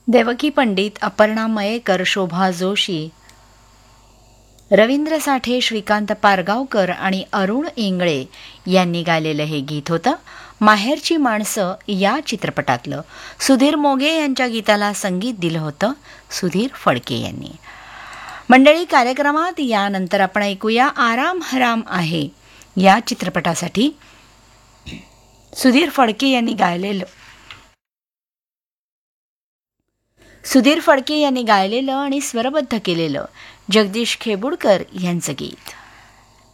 देवकी पंडित, अपर्णा मयेकर, शोभा जोशी, रवींद्र साठे, श्रीकांत पारगावकर आणि अरुण इंगळे यांनी गायलेलं हे गीत होतं माहेरची माणसं या चित्रपटातलं. सुधीर मोघे यांच्या गीताला संगीत दिलं होतं सुधीर फडके यांनी. मंडळी, कार्यक्रमात यानंतर आपण ऐकूया आराम हराम आहे या चित्रपटासाठी सुधीर फडके यांनी गायलेलं आणि स्वरबद्ध केलेलं जगदीश खेबुडकर यांचं गीत.